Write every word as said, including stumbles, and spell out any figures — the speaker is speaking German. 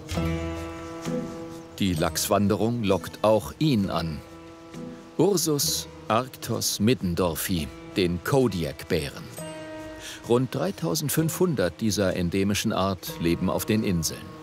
Die Lachswanderung lockt auch ihn an. Ursus arctos middendorfi, den Kodiakbären. Rund dreitausendfünfhundert dieser endemischen Art leben auf den Inseln.